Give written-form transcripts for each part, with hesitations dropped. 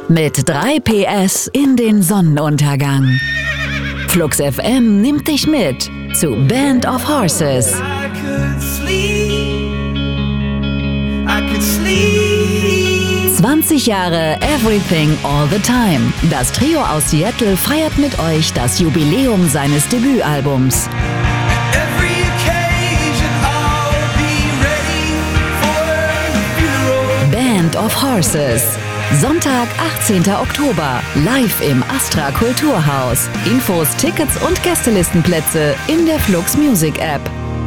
Mit 3 PS in den Sonnenuntergang. Flux FM nimmt dich mit zu Band of Horses. 20 Jahre Everything All the Time. Das Trio aus Seattle feiert mit euch das Jubiläum seines Debütalbums. Band of Horses. Sonntag, 18. Oktober, live im Astra Kulturhaus. Infos, Tickets und Gästelistenplätze in der Flux Music App.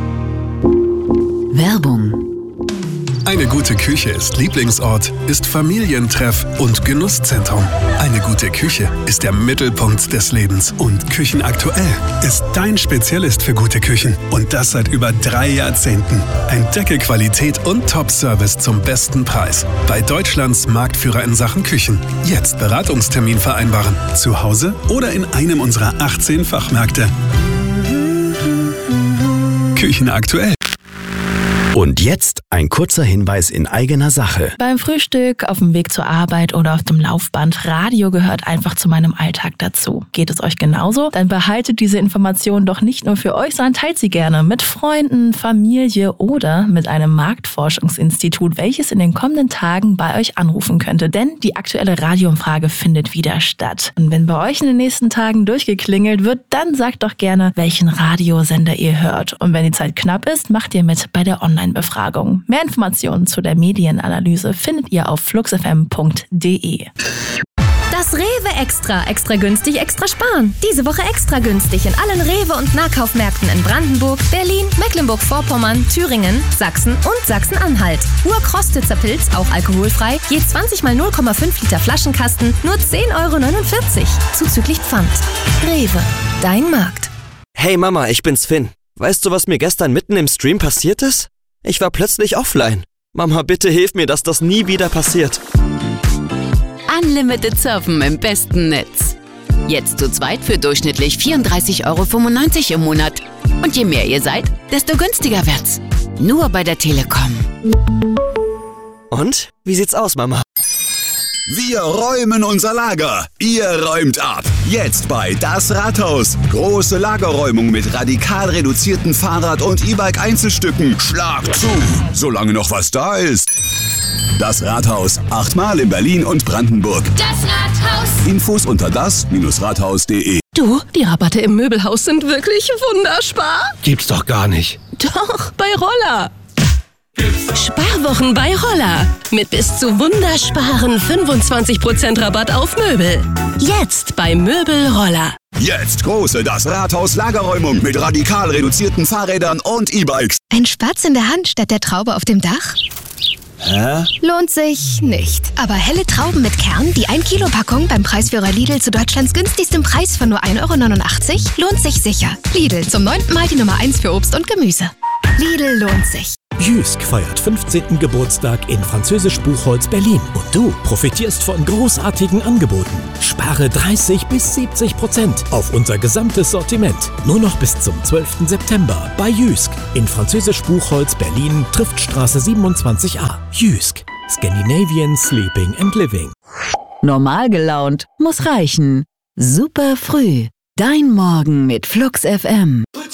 Werbung. Eine gute Küche ist Lieblingsort, ist Familientreff und Genusszentrum. Eine gute Küche ist der Mittelpunkt des Lebens. Und Küchenaktuell ist dein Spezialist für gute Küchen. Und das seit über 3 Jahrzehnten. Entdecke Qualität und Top-Service zum besten Preis. Bei Deutschlands Marktführer in Sachen Küchen. Jetzt Beratungstermin vereinbaren. Zu Hause oder in einem unserer 18 Fachmärkte. Küchenaktuell. Und jetzt ein kurzer Hinweis in eigener Sache. Beim Frühstück, auf dem Weg zur Arbeit oder auf dem Laufband, Radio gehört einfach zu meinem Alltag dazu. Geht es euch genauso? Dann behaltet diese Informationen doch nicht nur für euch, sondern teilt sie gerne mit Freunden, Familie oder mit einem Marktforschungsinstitut, welches in den kommenden Tagen bei euch anrufen könnte. Denn die aktuelle Radioumfrage findet wieder statt. Und wenn bei euch in den nächsten Tagen durchgeklingelt wird, dann sagt doch gerne, welchen Radiosender ihr hört. Und wenn die Zeit knapp ist, macht ihr mit bei der Online-Befragung. Mehr Informationen zu der Medienanalyse findet ihr auf fluxfm.de. Das Rewe Extra. Extra günstig, extra sparen. Diese Woche extra günstig in allen Rewe- und Nahkaufmärkten in Brandenburg, Berlin, Mecklenburg-Vorpommern, Thüringen, Sachsen und Sachsen-Anhalt. Urkrostitzer Pilz, auch alkoholfrei, je 20 mal 0,5 Liter Flaschenkasten, nur 10,49 €. Zuzüglich Pfand. Rewe, dein Markt. Hey Mama, ich bin's Finn. Weißt du, was mir gestern mitten im Stream passiert ist? Ich war plötzlich offline. Mama, bitte hilf mir, dass das nie wieder passiert. Unlimited Surfen im besten Netz. Jetzt zu zweit für durchschnittlich 34,95 € im Monat. Und je mehr ihr seid, desto günstiger wird's. Nur bei der Telekom. Und? Wie sieht's aus, Mama? Wir räumen unser Lager. Ihr räumt ab. Jetzt bei Das Rathaus. Große Lagerräumung mit radikal reduzierten Fahrrad- und E-Bike-Einzelstücken. Schlag zu, solange noch was da ist. Das Rathaus. 8-mal in Berlin und Brandenburg. Das Rathaus. Infos unter das-rathaus.de. Du, die Rabatte im Möbelhaus sind wirklich wunderbar. Gibt's doch gar nicht. Doch, bei Roller. Sparwochen bei Roller. Mit bis zu wundersparen 25% Rabatt auf Möbel. Jetzt bei Möbel Roller. Jetzt große Das Rathaus Lagerräumung mit radikal reduzierten Fahrrädern und E-Bikes. Ein Spatz in der Hand statt der Traube auf dem Dach? Hä? Lohnt sich nicht. Aber helle Trauben mit Kern, die 1-Kilo-Packung beim Preisführer Lidl zu Deutschlands günstigstem Preis von nur 1,89 € lohnt sich sicher. Lidl, zum 9. Mal die Nummer 1 für Obst und Gemüse. Lidl lohnt sich. Jysk feiert 15. Geburtstag in Französisch Buchholz, Berlin. Und du profitierst von großartigen Angeboten. Spare 30-70% auf unser gesamtes Sortiment. Nur noch bis zum 12. September bei Jysk in Französisch Buchholz, Berlin, Triftstraße 27a. Jysk, Scandinavian Sleeping and Living. Normal gelaunt muss reichen. Super früh. Dein Morgen mit Flux FM.